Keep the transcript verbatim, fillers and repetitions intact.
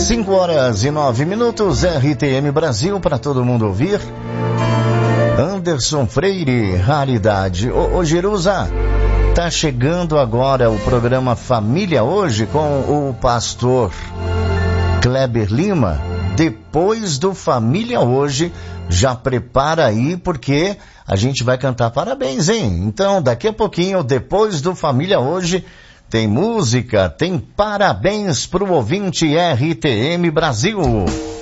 cinco horas e nove minutos, R T M Brasil para todo mundo ouvir. Anderson Freire, raridade. Ô, ô Jerusa, tá chegando agora o programa Família Hoje com o pastor Kleber Lima. Depois do Família Hoje, já prepara aí porque a gente vai cantar parabéns, hein? Então, daqui a pouquinho, depois do Família Hoje, tem música, tem parabéns pro ouvinte R T M Brasil.